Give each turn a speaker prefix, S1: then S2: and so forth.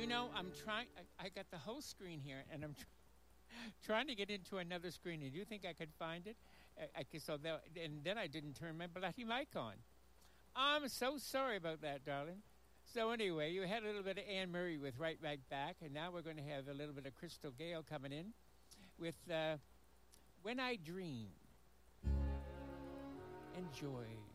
S1: I'm trying. I got the whole screen here, and I'm trying to get into another screen. And do you think I could find it? And then I didn't turn my bloody mic on. I'm so sorry about that, darling. So anyway, you had a little bit of Anne Murray with Right Back Back, and now we're going to have a little bit of Crystal Gale coming in with When I Dream. Enjoy.